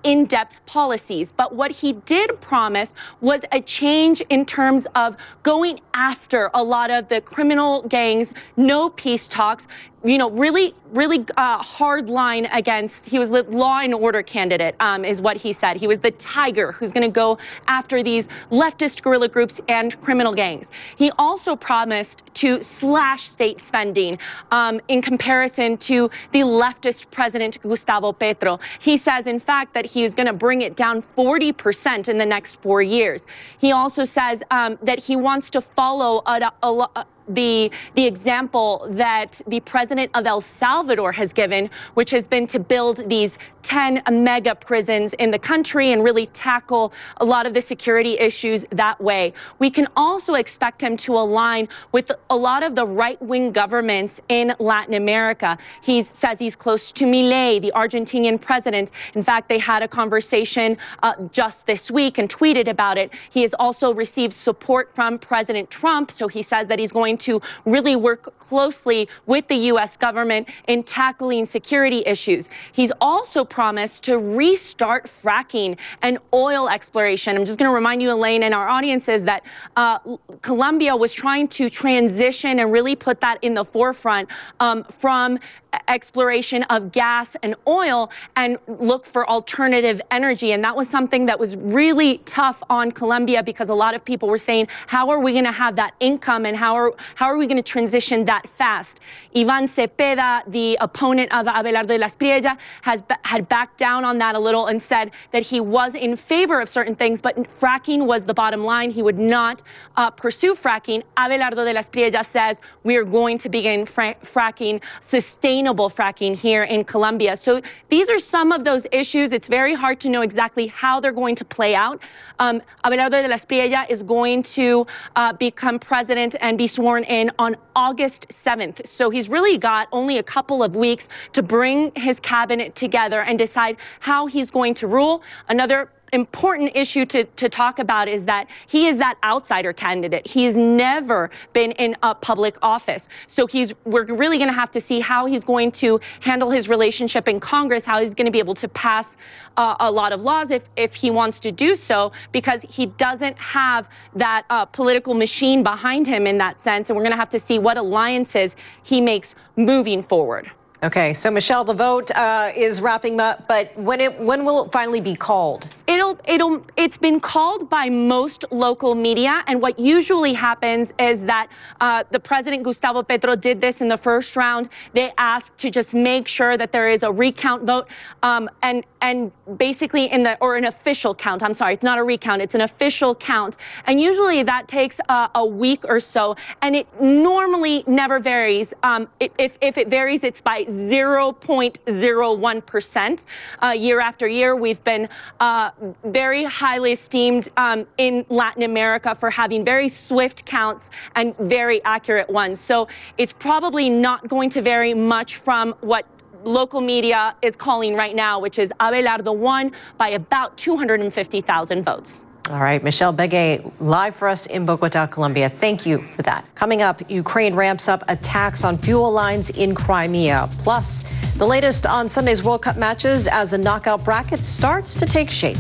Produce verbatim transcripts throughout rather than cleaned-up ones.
in-depth policies. But what he did promise was a change in terms of going after a lot of the criminal gangs, no peace talks, you know, really, really uh, hard line against, he was the law and order candidate, um, is what he said. He was the tiger who's going to go after these leftist guerrilla groups and criminal gangs. He also promised to slash state spending um, in comparison to the leftist president, Gustavo Petro. He says, in fact, that he is going to bring it down forty percent in the next four years. He also says um, that he wants to follow a, a, a the the example that the president of El Salvador has given, which has been to build these ten mega prisons in the country and really tackle a lot of the security issues that way. We can also expect him to align with a lot of the right-wing governments in Latin America. He says he's close to Milei, the Argentinian president. In fact, they had a conversation uh, just this week and tweeted about it. He has also received support from President Trump, so he says that he's going to really work closely with the U S government in tackling security issues. He's also promised to restart fracking and oil exploration. I'm just going to remind you, Elaine, and our audiences that uh, Colombia was trying to transition and really put that in the forefront um, from exploration of gas and oil and look for alternative energy. And that was something that was really tough on Colombia because a lot of people were saying, how are we going to have that income and how are, how are we going to transition that fast? Ivan Cepeda, the opponent of Abelardo de la Espriella, has had backed down on that a little and said that he was in favor of certain things, but fracking was the bottom line. He would not uh, pursue fracking. Abelardo de la Espriella says we are going to begin fra fracking, sustainable fracking here in Colombia. So these are some of those issues. It's very hard to know exactly how they're going to play out. Um, Abelardo de la Espriella is going to uh, become president and be sworn in on August seventh. So he's really got only a couple of weeks to bring his cabinet together and decide how he's going to rule. Another important issue to, to talk about is that he is that outsider candidate. He has never been in a public office. So he's, we're really going to have to see how he's going to handle his relationship in Congress, how he's going to be able to pass uh, a lot of laws if, if he wants to do so, because he doesn't have that uh, political machine behind him in that sense. And we're going to have to see what alliances he makes moving forward. Okay, so Michelle, the vote uh, is wrapping up, but when it when will it finally be called? It'll it'll it's been called by most local media, and what usually happens is that uh, the president Gustavo Petro did this in the first round. They asked to just make sure that there is a recount vote, um, and and basically in the or an official count. I'm sorry, it's not a recount; it's an official count, and usually that takes uh, a week or so, and it normally never varies. Um, it, if if it varies, it's by zero point zero one percent uh, year after year. We've been uh, very highly esteemed um, in Latin America for having very swift counts and very accurate ones. So it's probably not going to vary much from what local media is calling right now, which is Abelardo won by about two hundred fifty thousand votes. All right, Michelle Begay, live for us in Bogota, Colombia. Thank you for that. Coming up, Ukraine ramps up attacks on fuel lines in Crimea. Plus, the latest on Sunday's World Cup matches as the knockout bracket starts to take shape.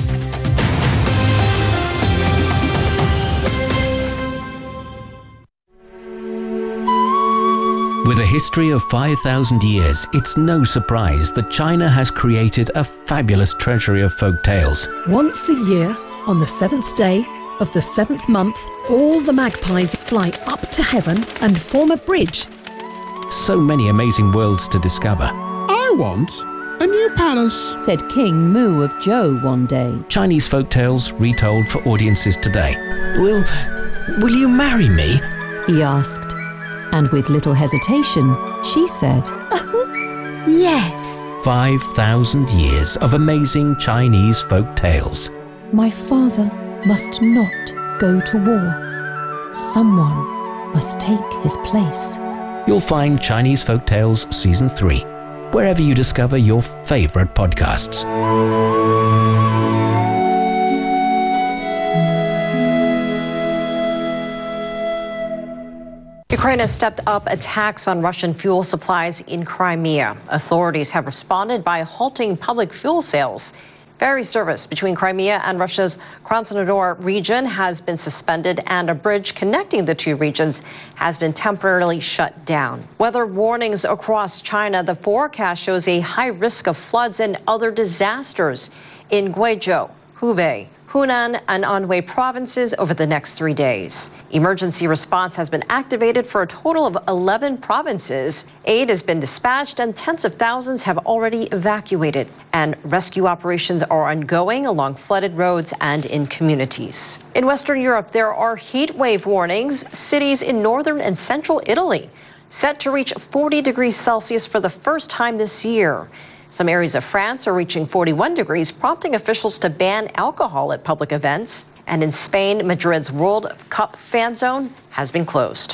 With a history of five thousand years, it's no surprise that China has created a fabulous treasury of folk tales. Once a year, on the seventh day of the seventh month, all the magpies fly up to heaven and form a bridge. So many amazing worlds to discover. I want a new palace, said King Mu of Zhou one day. Chinese folk tales retold for audiences today. Will, will you marry me? He asked. And with little hesitation, she said, yes. five thousand years of amazing Chinese folk tales. My father must not go to war. Someone must take his place. You'll find Chinese Folk Tales Season three, wherever you discover your favorite podcasts. Ukraine has stepped up attacks on Russian fuel supplies in Crimea. Authorities have responded by halting public fuel sales Ferry service between Crimea and Russia's Krasnodar region has been suspended, and a bridge connecting the two regions has been temporarily shut down. Weather warnings across China. The forecast shows a high risk of floods and other disasters in Guizhou, Hubei, Hunan, and Anhui provinces over the next three days. Emergency response has been activated for a total of eleven provinces. Aid has been dispatched and tens of thousands have already evacuated. And rescue operations are ongoing along flooded roads and in communities. In Western Europe, there are heat wave warnings. Cities in northern and central Italy set to reach forty degrees Celsius for the first time this year. Some areas of France are reaching forty-one degrees, prompting officials to ban alcohol at public events. And in Spain, Madrid's World Cup fan zone has been closed.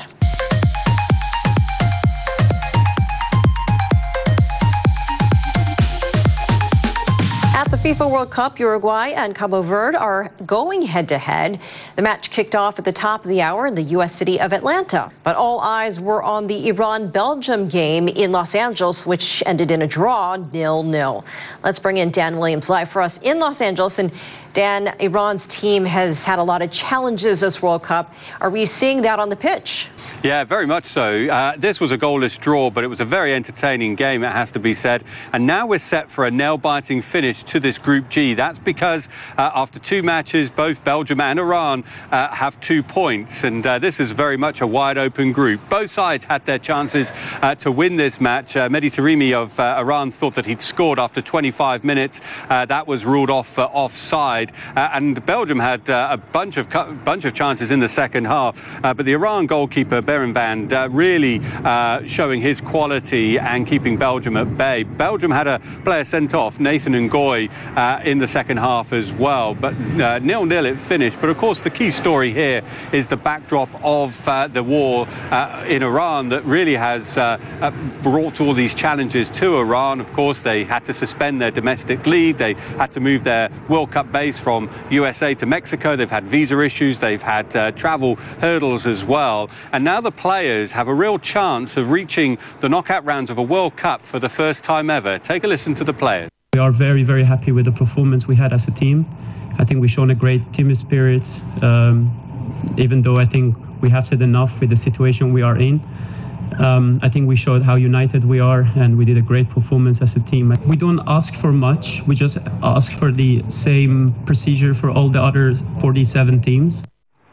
At the FIFA World Cup, Uruguay and Cabo Verde are going head-to-head. The match kicked off at the top of the hour in the U S city of Atlanta. But all eyes were on the Iran-Belgium game in Los Angeles, which ended in a draw, nil nil. Let's bring in Dan Williams live for us in Los Angeles. And Dan, Iran's team has had a lot of challenges this World Cup. Are we seeing that on the pitch? Yeah, very much so. Uh, this was a goalless draw, but it was a very entertaining game, it has to be said. And now we're set for a nail-biting finish to this Group G. That's because uh, after two matches, both Belgium and Iran uh, have two points. And uh, this is very much a wide-open group. Both sides had their chances uh, to win this match. Uh, Mehdi Taremi of uh, Iran thought that he'd scored after twenty-five minutes. Uh, that was ruled off for offside. Uh, and Belgium had uh, a bunch of bunch of chances in the second half. Uh, but the Iran goalkeeper, Berenvand, uh, really uh, showing his quality and keeping Belgium at bay. Belgium had a player sent off, Nathan Ngoy, uh, in the second half as well. But uh, nil nil it finished. But of course, the key story here is the backdrop of uh, the war uh, in Iran that really has uh, uh, brought all these challenges to Iran. Of course, they had to suspend their domestic league. They had to move their World Cup base from U S A to Mexico. They've had visa issues. They've had uh, travel hurdles as well. And now the players have a real chance of reaching the knockout rounds of a World Cup for the first time ever. Take a listen to the players. We are very, very happy with the performance we had as a team. I think we've shown a great team spirit, um, even though I think we have said enough with the situation we are in. Um, I think we showed how united we are, and we did a great performance as a team. We don't ask for much, we just ask for the same procedure for all the other forty-seven teams.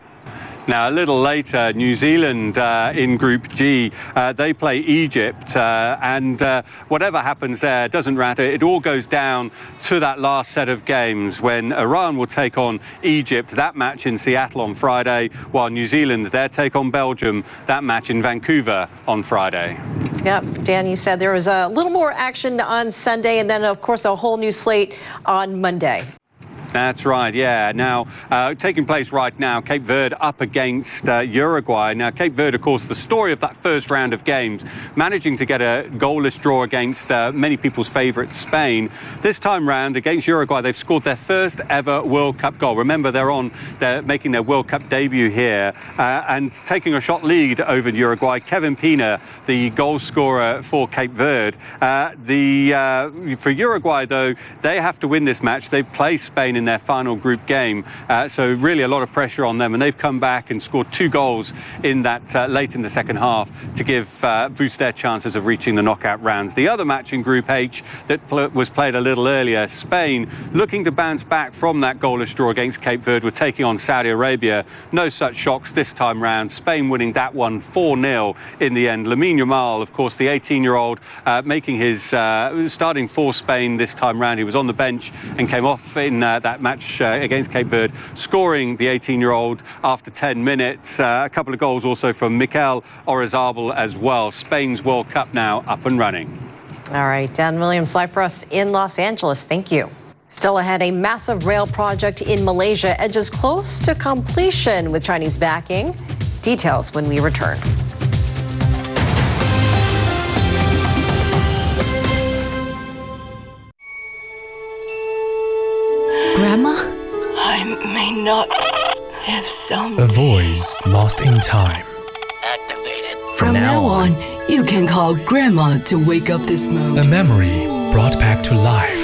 Now, a little later, New Zealand uh, in Group G, uh, they play Egypt, uh, and uh, whatever happens there doesn't matter. It all goes down to that last set of games when Iran will take on Egypt, that match in Seattle on Friday, while New Zealand, their take on Belgium, that match in Vancouver on Friday. Yep, Dan, you said there was a little more action on Sunday, and then, of course, a whole new slate on Monday. That's right, yeah. Now, uh, taking place right now, Cape Verde up against uh, Uruguay. Now, Cape Verde, of course, the story of that first round of games, managing to get a goalless draw against uh, many people's favourite Spain. This time round, against Uruguay, they've scored their first ever World Cup goal. Remember, they're on, they're making their World Cup debut here uh, and taking a shot lead over Uruguay. Kevin Pina, the goal scorer for Cape Verde. Uh, the uh, for Uruguay, though, they have to win this match. They play Spain in their final group game, uh, so really a lot of pressure on them, and they've come back and scored two goals in that uh, late in the second half to give uh, boost their chances of reaching the knockout rounds. The other match in Group H that pl- was played a little earlier, Spain looking to bounce back from that goalless draw against Cape Verde, were taking on Saudi Arabia. No such shocks this time round. Spain winning that one four nil in the end. Lamine Yamal, of course, the eighteen-year-old, uh, making his uh, starting for Spain this time round. He was on the bench and came off in uh, that match uh, against Cape Verde, scoring the eighteen-year-old after ten minutes. Uh, a couple of goals also from Mikel Oyarzabal as well. Spain's World Cup now up and running. All right, Dan Williams live for us in Los Angeles. Thank you. Still ahead, a massive rail project in Malaysia edges close to completion with Chinese backing. Details when we return. Grandma? I may not have some. A voice lost in time. Activated. From, From now on, you can call Grandma to wake up this mood. A memory brought back to life.